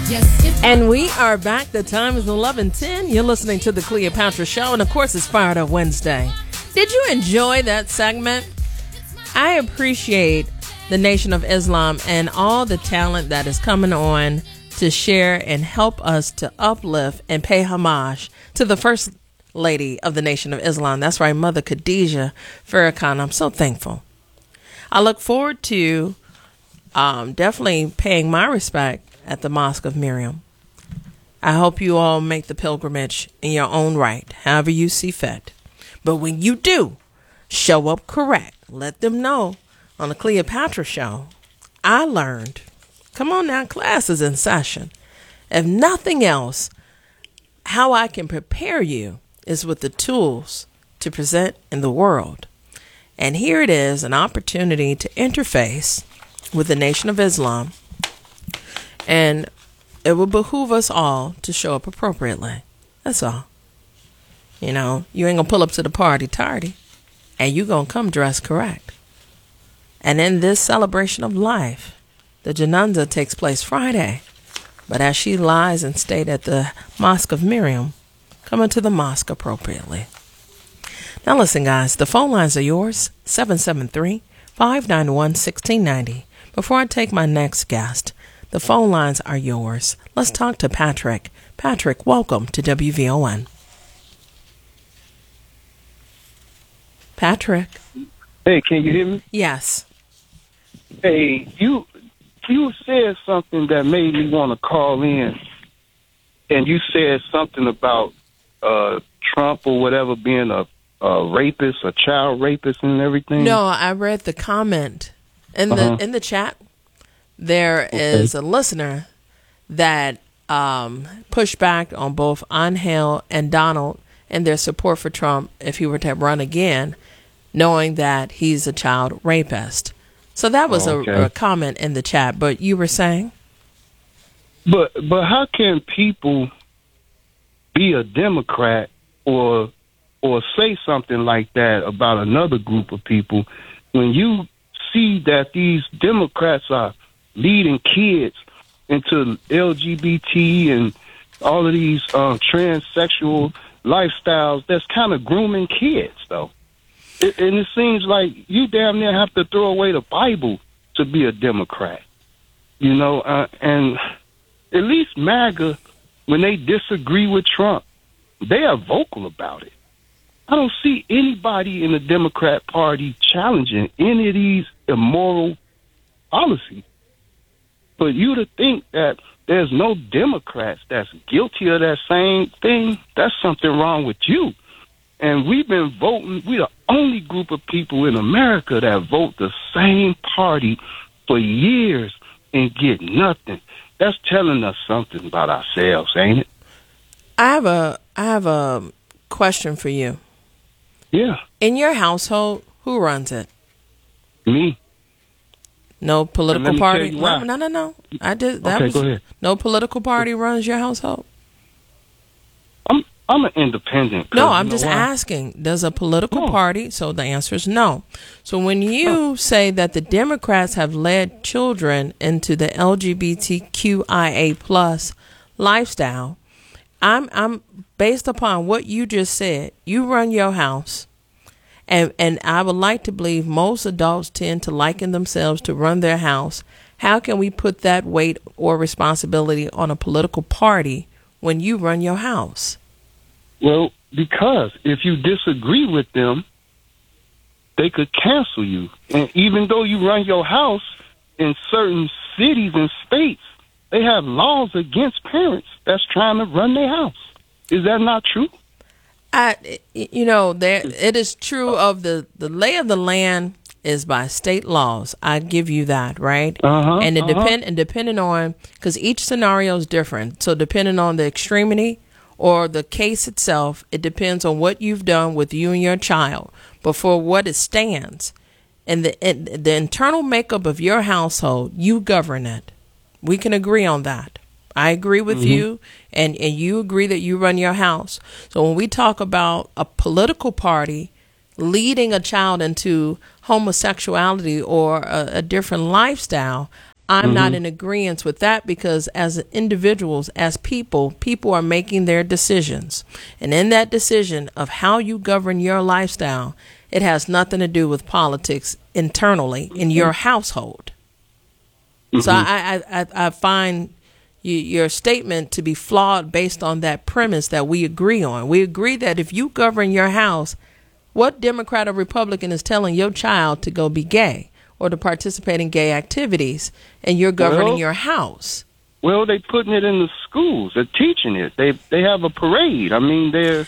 And we are back. The time is 11:10. You're listening to the Cleopatra Show, and of course, it's Fired Up Wednesday. Did you enjoy that segment? I appreciate the Nation of Islam and all the talent that is coming on to share and help us to uplift and pay homage to the First Lady of the Nation of Islam. That's right, Mother Khadija Farrakhan. I'm so thankful. I look forward to definitely paying my respect at the Mosque of Miriam. I hope you all make the pilgrimage in your own right, however you see fit. But when you do, show up correct. Let them know on the Cleopatra Show. I learned, come on now, class is in session. If nothing else, how I can prepare you is with the tools to present in the world. And here it is, an opportunity to interface with the Nation of Islam. And it will behoove us all to show up appropriately. That's all. You know, you ain't gonna pull up to the party tardy, and you gonna come dressed correct. And in this celebration of life, the Janazah takes place Friday. But as she lies in state at the Mosque of Miriam, come into the mosque appropriately. Now listen, guys, the phone lines are yours, 773-591-1690. Before I take my next guest, the phone lines are yours. Let's talk to Patrick. Patrick, welcome to WVON. Patrick. Hey, can you hear me? Yes. Hey, you said something that made me want to call in, and you said something about Trump or whatever being a rapist, a child rapist, and everything. No, I read the comment in the chat. There is a listener that pushed back on both Angel and Donald and their support for Trump if he were to run again, knowing that he's a child rapist. So that was a comment in the chat. But you were saying? But how can people be a Democrat or say something like that about another group of people when you see that these Democrats are leading kids into LGBT and all of these transsexual lifestyles that's kind of grooming kids, though? And it seems like you damn near have to throw away the Bible to be a Democrat, you know, and at least MAGA, when they disagree with Trump, they are vocal about it. I don't see anybody in the Democrat Party challenging any of these immoral policies. But you to think that there's no Democrats that's guilty of that same thing, that's something wrong with you. And we've been voting, we're the only group of people in America that vote the same party for years and get nothing. That's telling us something about ourselves, ain't it? I have a question for you. Yeah. In your household, who runs it? Me. No political party? No. I did. Go ahead. No political party runs your household? I'm an independent. No, I'm just asking. Does a political party? So the answer is no. So when you say that the Democrats have led children into the LGBTQIA plus lifestyle, I'm based upon what you just said. You run your house, and I would like to believe most adults tend to liken themselves to run their house. How can we put that weight or responsibility on a political party when you run your house? Well, because if you disagree with them, they could cancel you. And even though you run your house in certain cities and states, they have laws against parents that's trying to run their house. Is that not true? It is true of the lay of the land is by state laws. I give you that, right? And depending on, because each scenario is different. So depending on the extremity or the case itself, it depends on what you've done with you and your child. But for what it stands, and the internal makeup of your household, you govern it. We can agree on that. I agree with you, and you agree that you run your house. So when we talk about a political party leading a child into homosexuality or a different lifestyle, I'm not in agreement with that, because as individuals, as people are making their decisions. And in that decision of how you govern your lifestyle, it has nothing to do with politics internally in your household. So I find your statement to be flawed based on that premise that we agree on. We agree that if you govern your house, what Democrat or Republican is telling your child to go be gay or to participate in gay activities, and you're governing your house? Well, they putting it in the schools. They're teaching it. They have a parade. I mean, they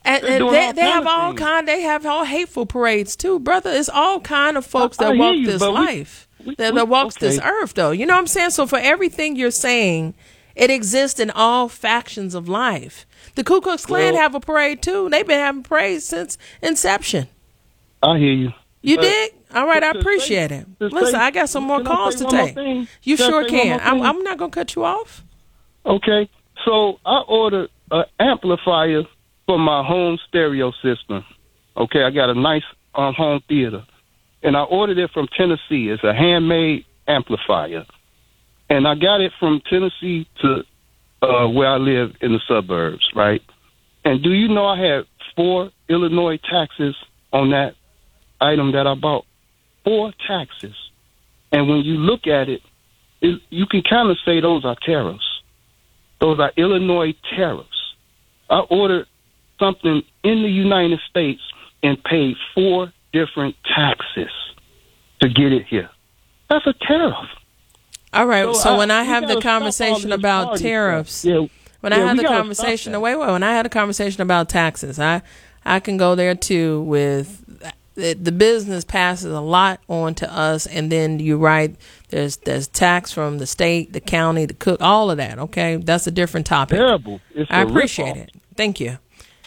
have all hateful parades too, brother. It's all kind of folks that walk this life, that walks this earth, though. You know what I'm saying? So for everything you're saying, it exists in all factions of life. The Ku Klux Klan have a parade too. They've been having parades since inception. I hear you. You dig? All right, I appreciate it. Listen, I got some more calls to take. You sure can. I'm not going to cut you off. Okay. So I ordered an amplifier for my home stereo system. Okay, I got a nice home theater. And I ordered it from Tennessee. It's a handmade amplifier. And I got it from Tennessee to where I live in the suburbs, right? And do you know I had 4 Illinois taxes on that item that I bought? 4 taxes. And when you look at it, you can kind of say those are tariffs. Those are Illinois tariffs. I ordered something in the United States and paid 4 different taxes to get it here. That's a tariff. All right. So when I have the conversation about tariffs, when I had the conversation, when I had a conversation about taxes, I can go there too with the business passes a lot on to us, and then you're right, there's tax from the state, the county, the cook, all of that. Okay, that's a different topic. Terrible. I appreciate it. Thank you.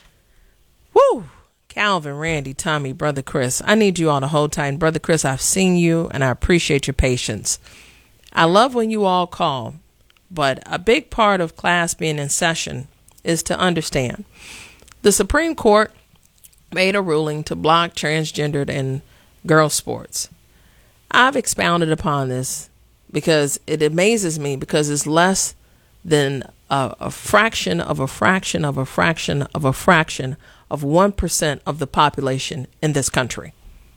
Woo. Calvin, Randy, Tommy, Brother Chris, I need you all to hold tight. And Brother Chris, I've seen you, and I appreciate your patience. I love when you all call, but a big part of class being in session is to understand. The Supreme Court made a ruling to block transgendered and girls sports. I've expounded upon this because it amazes me, because it's less than a fraction of a fraction of a fraction of a fraction of 1% of the population in this country.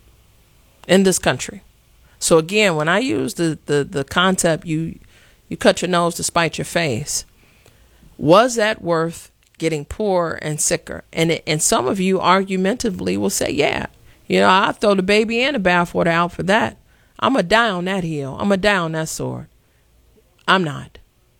So again, when I use the concept, you cut your nose to spite your face, was that worth getting poorer and sicker? And some of you argumentatively will say, yeah, I'll throw the baby and the bathwater out for that. I'm going to die on that hill. I'm going to die on that sword. I'm not.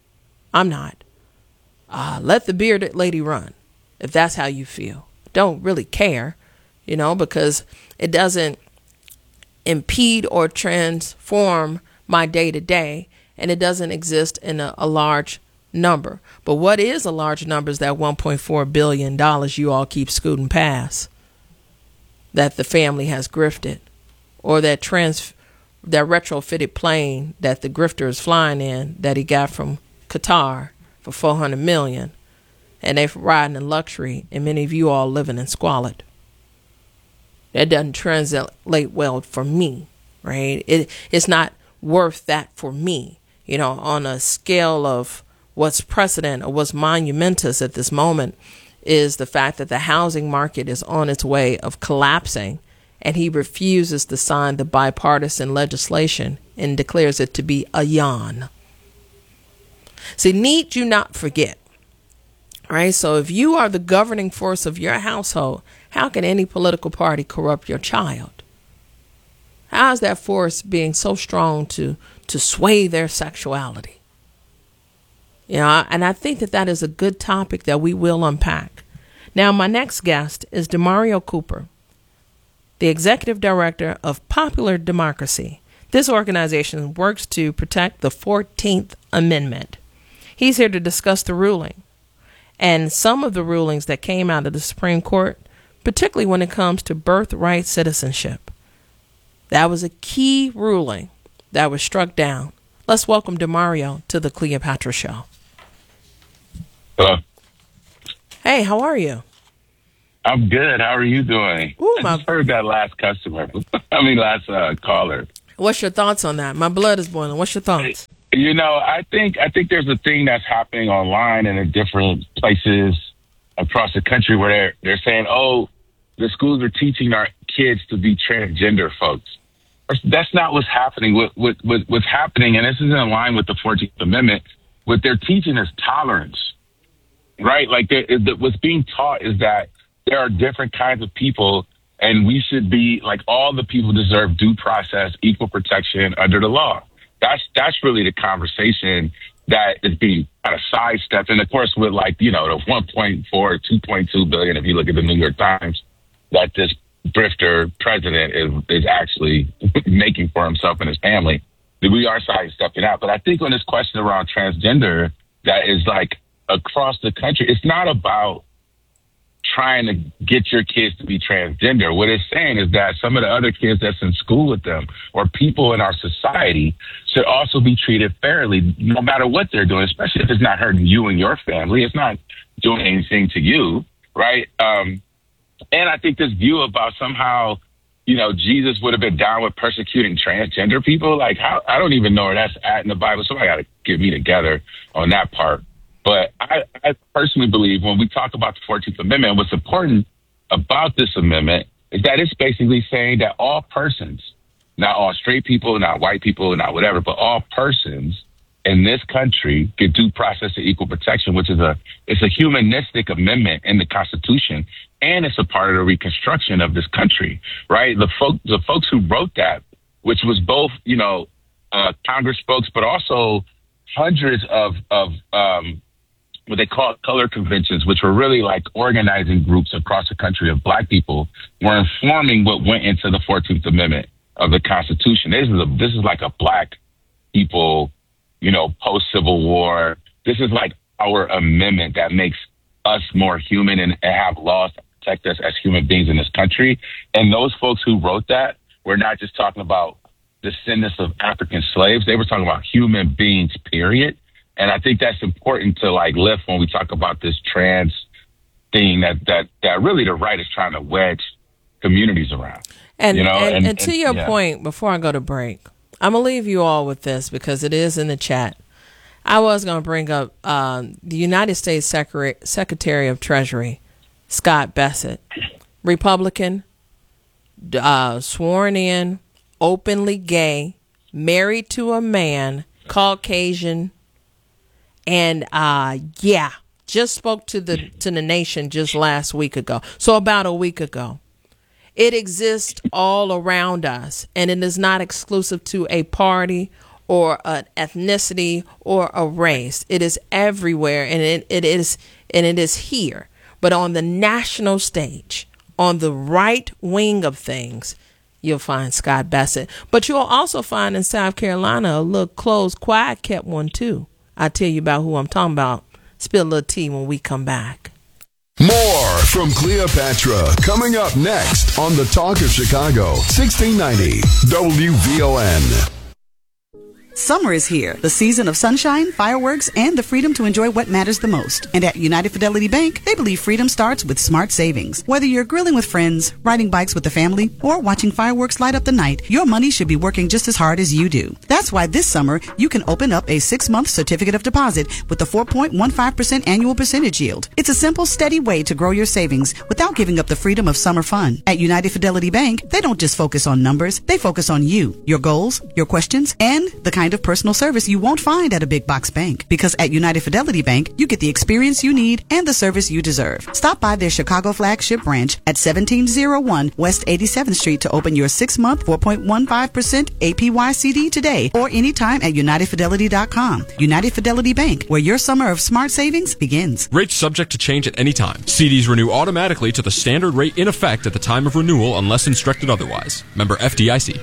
Let the bearded lady run, if that's how you feel. Don't really care, because it doesn't impede or transform my day to day, and it doesn't exist in a large number. But what is a large number is that $1.4 billion you all keep scooting past, that the family has grifted, or that retrofitted plane that the grifter is flying in that he got from Qatar for $400 million, and they're riding in luxury, and many of you all living in squalid. That doesn't translate well for me, right? It's not worth that for me, on a scale of what's precedent or what's monumentous at this moment is the fact that the housing market is on its way of collapsing, and he refuses to sign the bipartisan legislation and declares it to be a yawn. See, need you not forget, right? So if you are the governing force of your household, how can any political party corrupt your child? How is that force being so strong to sway their sexuality? And I think that is a good topic that we will unpack. Now, my next guest is DeMario Cooper, the executive director of Popular Democracy. This organization works to protect the 14th Amendment. He's here to discuss the ruling and some of the rulings that came out of the Supreme Court, particularly when it comes to birthright citizenship. That was a key ruling that was struck down. Let's welcome DeMario to the Cleopatra Show. Hello. Hey, how are you? I'm good. How are you doing? Ooh, I just heard that last caller. What's your thoughts on that? My blood is boiling. What's your thoughts? You know, I think there's a thing that's happening online and in different places across the country where they're saying, oh, the schools are teaching our kids to be transgender folks. That's not what's happening. What's happening, and this is in line with the 14th Amendment, what they're teaching is tolerance, right? Like what's being taught is that there are different kinds of people, and we should be, like, all the people deserve due process, equal protection under the law. That's really the conversation that is being kind of sidestepped. And of course, with, like, you know, the 1.4, 2.2 billion, if you look at the New York Times, that this drifter president is actually making for himself and his family, we are sidestepping out. But I think on this question around transgender, that is, like, across the country, it's not about trying to get your kids to be transgender. What it's saying is that some of the other kids that's in school with them or people in our society should also be treated fairly, no matter what they're doing, especially if it's not hurting you and your family. It's not doing anything to you, right? And I think this view about somehow, you know, Jesus would have been down with persecuting transgender people. Like, how, I don't even know where that's at in the Bible. Somebody got to get me together on that part. But I personally believe when we talk about the 14th Amendment, what's important about this amendment is that it's basically saying that all persons, not all straight people, not white people, not whatever, but all persons in this country get due process of equal protection, which is it's a humanistic amendment in the Constitution, and it's a part of the reconstruction of this country, right? The folks who wrote that, which was both, you know, Congress folks, but also hundreds of what they call color conventions, which were really like organizing groups across the country of Black people, were informing what went into the 14th Amendment of the Constitution. This is like a Black people, you know, post-Civil War. This is like our amendment that makes us more human and have laws that protect us as human beings in this country. And those folks who wrote that were not just talking about descendants of African slaves. They were talking about human beings, period. And I think that's important to, like, lift when we talk about this trans thing that really the right is trying to wedge communities around. And, you know? and to your point, before I go to break, I'm going to leave you all with this because it is in the chat. I was going to bring up the United States Secretary of Treasury, Scott Bessent, Republican, sworn in, openly gay, married to a man, Caucasian, and just spoke to the nation just last week ago. So about a week ago. It exists all around us, and it is not exclusive to a party or an ethnicity or a race. It is everywhere, and it is here. But on the national stage, on the right wing of things, you'll find Scott Bessent. But you'll also find in South Carolina a little closed, quiet kept one too. I'll tell you about who I'm talking about. Spill a little tea when we come back. More from Cleopatra coming up next on the Talk of Chicago, 1690 WVON. Summer is here, the season of sunshine, fireworks, and the freedom to enjoy what matters the most. And at United Fidelity Bank, they believe freedom starts with smart savings. Whether you're grilling with friends, riding bikes with the family, or watching fireworks light up the night, your money should be working just as hard as you do. That's why this summer, you can open up a 6-month certificate of deposit with a 4.15% annual percentage yield. It's a simple, steady way to grow your savings without giving up the freedom of summer fun. At United Fidelity Bank, they don't just focus on numbers, they focus on you, your goals, your questions, and the kind of personal service you won't find at a big box bank. Because at United Fidelity Bank, you get the experience you need and the service you deserve. Stop by their Chicago flagship branch at 1701 West 87th Street to open your 6-month 4.15% APY CD today, or anytime at UnitedFidelity.com. United Fidelity Bank, where your summer of smart savings begins. Rates subject to change at any time. CDs renew automatically to the standard rate in effect at the time of renewal unless instructed otherwise. Member FDIC.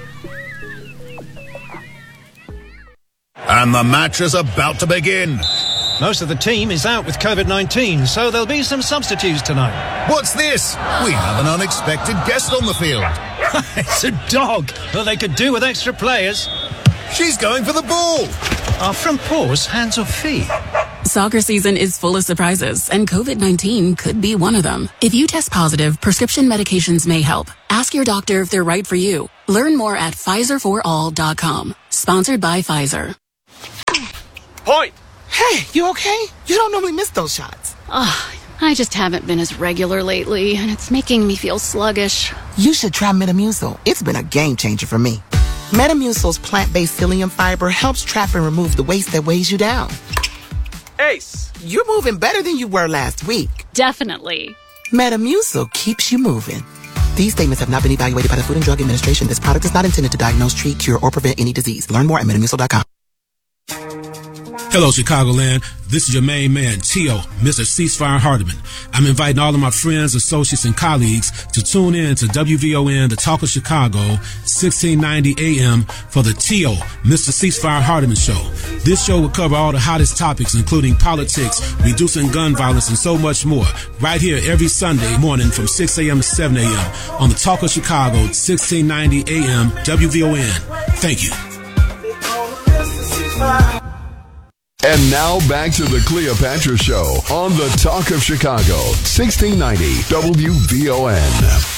And the match is about to begin. Most of the team is out with COVID-19, so there'll be some substitutes tonight. What's this? We have an unexpected guest on the field. It's a dog. Well, they could do with extra players. She's going for the ball. Are front paws hands or feet? Soccer season is full of surprises, and COVID-19 could be one of them. If you test positive, prescription medications may help. Ask your doctor if they're right for you. Learn more at PfizerForAll.com. Sponsored by Pfizer. Point! Hey, you okay? You don't normally miss those shots. I just haven't been as regular lately, and it's making me feel sluggish. You should try Metamucil. It's been a game changer for me. Metamucil's plant-based psyllium fiber helps trap and remove the waste that weighs you down. Ace, you're moving better than you were last week. Definitely. Metamucil keeps you moving. These statements have not been evaluated by the Food and Drug Administration. This product is not intended to diagnose, treat, cure, or prevent any disease. Learn more at Metamucil.com. Hello, Chicagoland. This is your main man, T.O., Mr. Ceasefire Hardiman. I'm inviting all of my friends, associates, and colleagues to tune in to WVON, the Talk of Chicago, 1690 AM for the T.O., Mr. Ceasefire Hardiman Show. This show will cover all the hottest topics, including politics, reducing gun violence, and so much more, right here every Sunday morning from 6 a.m. to 7 a.m. on the Talk of Chicago, 1690 AM, WVON. Thank you. And now back to the Cleopatra Show on the Talk of Chicago, 1690 WVON.